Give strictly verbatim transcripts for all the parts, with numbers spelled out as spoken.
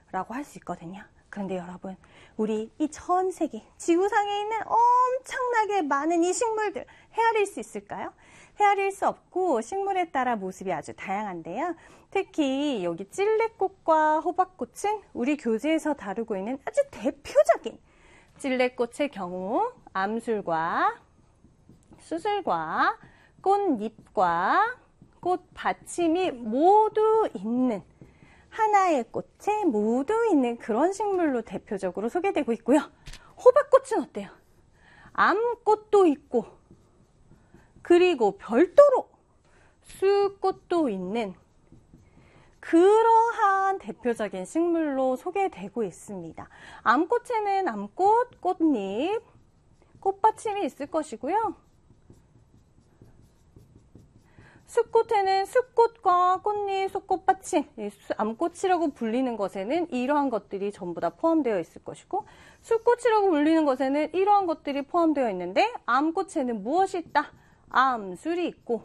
라고 할 수 있거든요. 그런데 여러분, 우리 이 전 세계 지구상에 있는 엄청나게 많은 이 식물들 헤아릴 수 있을까요? 헤아릴 수 없고 식물에 따라 모습이 아주 다양한데요. 특히 여기 찔레꽃과 호박꽃은 우리 교재에서 다루고 있는 아주 대표적인 찔레꽃의 경우 암술과 수술과 꽃잎과 꽃받침이 모두 있는 하나의 꽃에 모두 있는 그런 식물로 대표적으로 소개되고 있고요. 호박꽃은 어때요? 암꽃도 있고 그리고 별도로 수꽃도 있는 그러한 대표적인 식물로 소개되고 있습니다. 암꽃에는 암꽃, 꽃잎, 꽃받침이 있을 것이고요. 수꽃에는 수꽃과 꽃잎, 수꽃받침, 암꽃이라고 불리는 것에는 이러한 것들이 전부 다 포함되어 있을 것이고, 수꽃이라고 불리는 것에는 이러한 것들이 포함되어 있는데, 암꽃에는 무엇이 있다? 암술이 있고,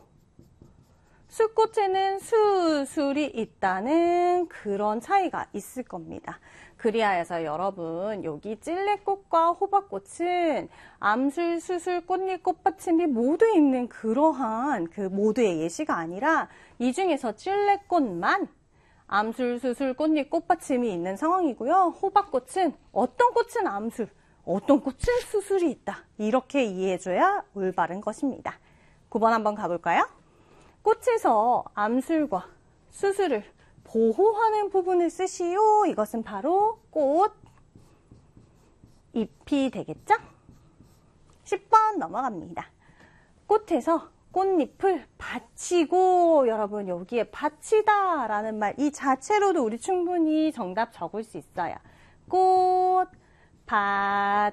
수꽃에는 수술이 있다는 그런 차이가 있을 겁니다. 그리하여서 여러분, 여기 찔레꽃과 호박꽃은 암술, 수술, 꽃잎, 꽃받침이 모두 있는 그러한 그 모두의 예시가 아니라 이 중에서 찔레꽃만 암술, 수술, 꽃잎, 꽃받침이 있는 상황이고요. 호박꽃은 어떤 꽃은 암술, 어떤 꽃은 수술이 있다. 이렇게 이해해줘야 올바른 것입니다. 구 번 한번 가볼까요? 꽃에서 암술과 수술을 보호하는 부분을 쓰시오. 이것은 바로 꽃, 잎이 되겠죠? 십 번 넘어갑니다. 꽃에서 꽃잎을 받치고, 여러분 여기에 받치다 라는 말 이 자체로도 우리 충분히 정답 적을 수 있어요. 꽃, 받,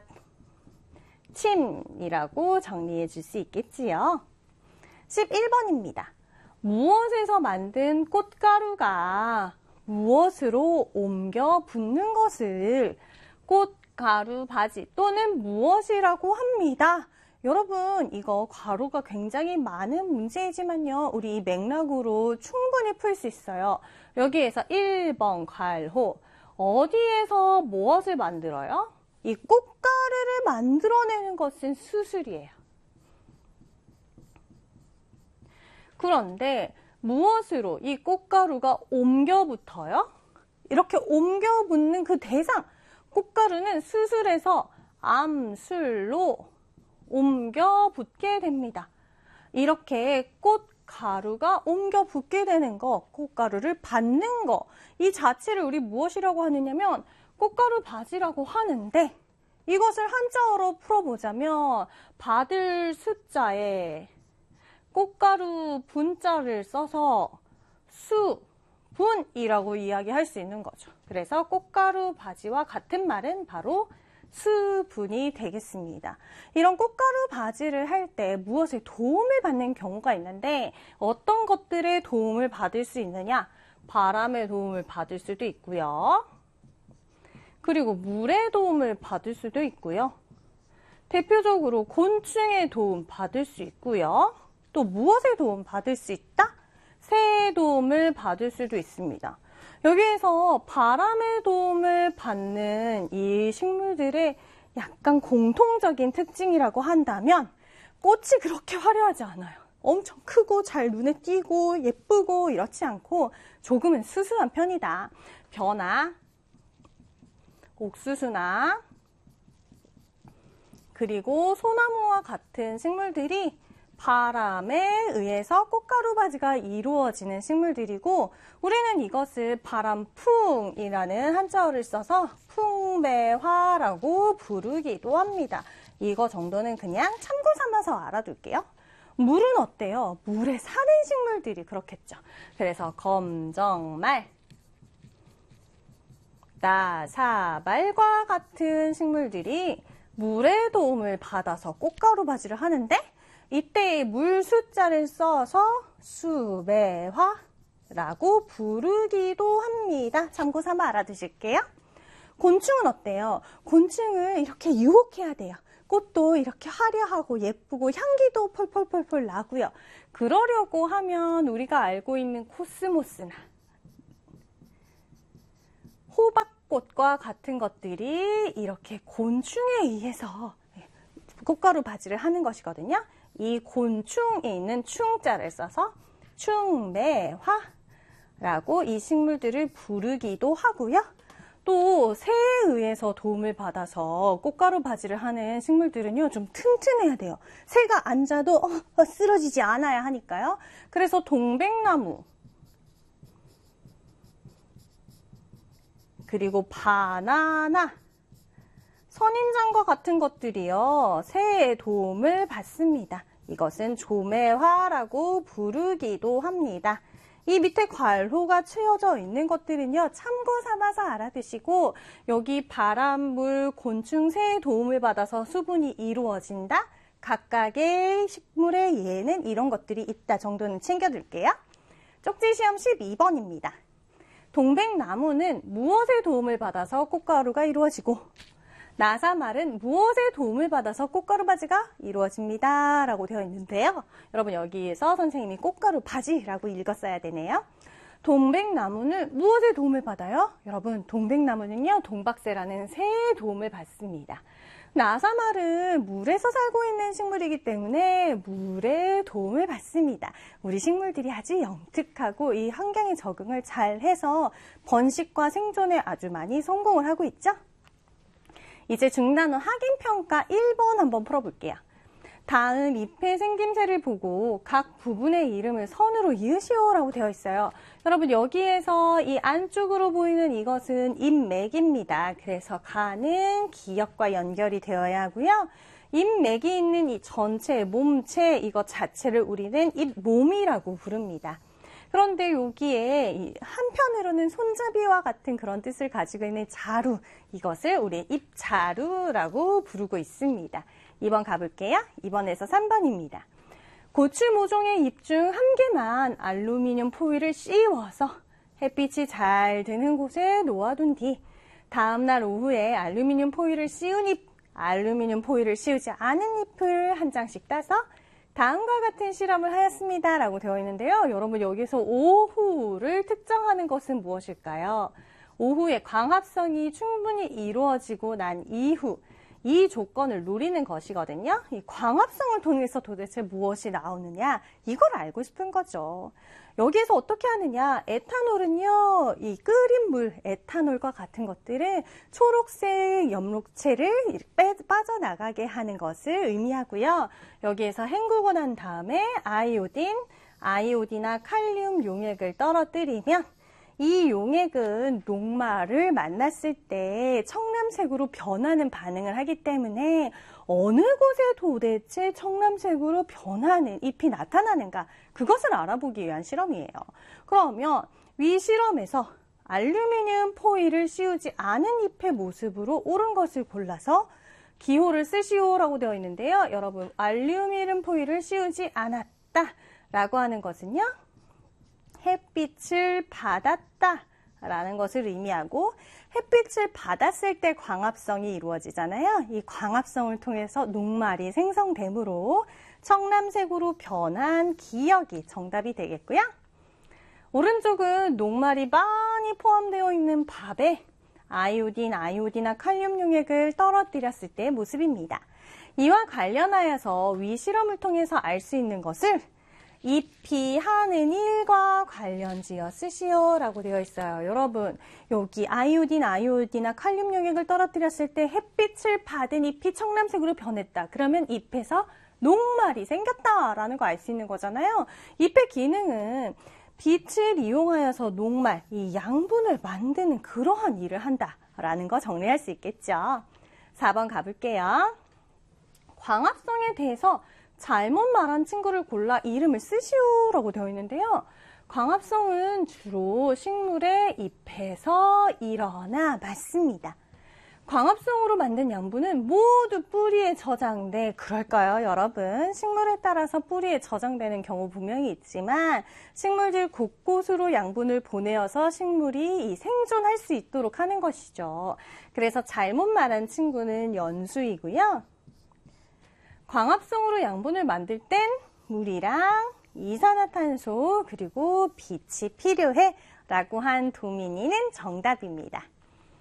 침이라고 정리해 줄 수 있겠지요. 십일 번입니다. 무엇에서 만든 꽃가루가 무엇으로 옮겨 붙는 것을 꽃가루 바지 또는 무엇이라고 합니다. 여러분, 이거 가루가 굉장히 많은 문제이지만요. 우리 이 맥락으로 충분히 풀 수 있어요. 여기에서 일 번 괄호, 어디에서 무엇을 만들어요? 이 꽃가루를 만들어내는 것은 수술이에요. 그런데 무엇으로 이 꽃가루가 옮겨 붙어요? 이렇게 옮겨 붙는 그 대상, 꽃가루는 수술에서 암술로 옮겨 붙게 됩니다. 이렇게 꽃가루가 옮겨 붙게 되는 거, 꽃가루를 받는 거, 이 자체를 우리 무엇이라고 하느냐면 꽃가루 바지라고 하는데, 이것을 한자어로 풀어보자면 받을 숫자에 꽃가루 분자를 써서 수분이라고 이야기할 수 있는 거죠. 그래서 꽃가루 바지와 같은 말은 바로 수분이 되겠습니다. 이런 꽃가루 바지를 할 때 무엇에 도움을 받는 경우가 있는데, 어떤 것들의 도움을 받을 수 있느냐? 바람의 도움을 받을 수도 있고요. 그리고 물의 도움을 받을 수도 있고요. 대표적으로 곤충의 도움 받을 수 있고요. 또 무엇의 도움 받을 수 있다? 새의 도움을 받을 수도 있습니다. 여기에서 바람의 도움을 받는 이 식물들의 약간 공통적인 특징이라고 한다면, 꽃이 그렇게 화려하지 않아요. 엄청 크고 잘 눈에 띄고 예쁘고 이렇지 않고 조금은 수수한 편이다. 벼나 옥수수나 그리고 소나무와 같은 식물들이 바람에 의해서 꽃가루 바지가 이루어지는 식물들이고, 우리는 이것을 바람풍이라는 한자어를 써서 풍배화라고 부르기도 합니다. 이거 정도는 그냥 참고 삼아서 알아둘게요. 물은 어때요? 물에 사는 식물들이 그렇겠죠. 그래서 검정말, 나사발과 같은 식물들이 물의 도움을 받아서 꽃가루 바지를 하는데, 이때 물 숫자를 써서 수배화라고 부르기도 합니다. 참고 삼아 알아두실게요. 곤충은 어때요? 곤충을 이렇게 유혹해야 돼요. 꽃도 이렇게 화려하고 예쁘고 향기도 펄펄펄펄 나고요. 그러려고 하면 우리가 알고 있는 코스모스나 호박 연두꽃과 같은 것들이 이렇게 곤충에 의해서 꽃가루 바지를 하는 것이거든요. 이 곤충에 있는 충자를 써서 충매화라고 이 식물들을 부르기도 하고요. 또 새에 의해서 도움을 받아서 꽃가루 바지를 하는 식물들은요, 좀 튼튼해야 돼요. 새가 앉아도 어, 쓰러지지 않아야 하니까요. 그래서 동백나무, 그리고 바나나, 선인장과 같은 것들이요, 새의 도움을 받습니다. 이것은 조매화라고 부르기도 합니다. 이 밑에 괄호가 채워져 있는 것들은요, 참고 삼아서 알아두시고, 여기 바람, 물, 곤충, 새의 도움을 받아서 수분이 이루어진다. 각각의 식물의 예는 이런 것들이 있다 정도는 챙겨둘게요. 쪽지시험 십이 번입니다. 동백나무는 무엇의 도움을 받아서 꽃가루가 이루어지고, 나사말은 무엇의 도움을 받아서 꽃가루 바지가 이루어집니다. 라고 되어 있는데요. 여러분 여기에서 선생님이 꽃가루 바지라고 읽었어야 되네요. 동백나무는 무엇의 도움을 받아요? 여러분 동백나무는요, 동박새라는 새의 도움을 받습니다. 나사말은 물에서 살고 있는 식물이기 때문에 물의 도움을 받습니다. 우리 식물들이 아주 영특하고 이 환경에 적응을 잘 해서 번식과 생존에 아주 많이 성공을 하고 있죠. 이제 중단원 확인평가 일 번 한번 풀어볼게요. 다음 잎의 생김새를 보고 각 부분의 이름을 선으로 이으시오라고 되어 있어요. 여러분 여기에서 이 안쪽으로 보이는 이것은 잎맥입니다. 그래서 가는 기역과 연결이 되어야 하고요. 잎맥이 있는 이 전체, 몸체 이것 자체를 우리는 잎몸이라고 부릅니다. 그런데 여기에 한편으로는 손잡이와 같은 그런 뜻을 가지고 있는 자루, 이것을 우리 잎자루라고 부르고 있습니다. 이 번 가볼게요. 이 번에서 삼 번입니다. 고추 모종의 잎 중 한 개만 알루미늄 포일을 씌워서 햇빛이 잘 드는 곳에 놓아둔 뒤 다음날 오후에 알루미늄 포일을 씌운 잎, 알루미늄 포일을 씌우지 않은 잎을 한 장씩 따서 다음과 같은 실험을 하였습니다. 라고 되어 있는데요. 여러분 여기서 오후를 특정하는 것은 무엇일까요? 오후에 광합성이 충분히 이루어지고 난 이후 이 조건을 노리는 것이거든요. 이 광합성을 통해서 도대체 무엇이 나오느냐, 이걸 알고 싶은 거죠. 여기에서 어떻게 하느냐, 에탄올은요, 이 끓인 물, 에탄올과 같은 것들은 초록색 염록체를 빼, 빠져나가게 하는 것을 의미하고요. 여기에서 헹구고 난 다음에 아이오딘, 아이오디나 칼륨 용액을 떨어뜨리면 이 용액은 녹말을 만났을 때 청람색으로 변하는 반응을 하기 때문에 어느 곳에 도대체 청람색으로 변하는 잎이 나타나는가, 그것을 알아보기 위한 실험이에요. 그러면 위 실험에서 알루미늄 포일을 씌우지 않은 잎의 모습으로 옳은 것을 골라서 기호를 쓰시오라고 되어 있는데요. 여러분 알루미늄 포일을 씌우지 않았다 라고 하는 것은요, 햇빛을 받았다 라는 것을 의미하고, 햇빛을 받았을 때 광합성이 이루어지잖아요. 이 광합성을 통해서 녹말이 생성되므로 청람색으로 변한 기역이 정답이 되겠고요. 오른쪽은 녹말이 많이 포함되어 있는 밥에 아이오딘, 아이오디나 칼륨 용액을 떨어뜨렸을 때의 모습입니다. 이와 관련하여서 위 실험을 통해서 알 수 있는 것을 잎이 하는 일과 관련지어 쓰시오라고 되어 있어요. 여러분 여기 아이오딘, 아이오디나 칼륨 용액을 떨어뜨렸을 때 햇빛을 받은 잎이 청람색으로 변했다. 그러면 잎에서 녹말이 생겼다라는 거 알 수 있는 거잖아요. 잎의 기능은 빛을 이용하여서 녹말, 이 양분을 만드는 그러한 일을 한다라는 거 정리할 수 있겠죠. 사 번 가볼게요. 광합성에 대해서 잘못 말한 친구를 골라 이름을 쓰시오라고 되어 있는데요. 광합성은 주로 식물의 잎에서 일어나 맞습니다. 광합성으로 만든 양분은 모두 뿌리에 저장돼, 그럴까요 여러분? 식물에 따라서 뿌리에 저장되는 경우 분명히 있지만 식물들 곳곳으로 양분을 보내어서 식물이 생존할 수 있도록 하는 것이죠. 그래서 잘못 말한 친구는 연수이고요. 광합성으로 양분을 만들 땐 물이랑 이산화탄소 그리고 빛이 필요해 라고 한 도민이는 정답입니다.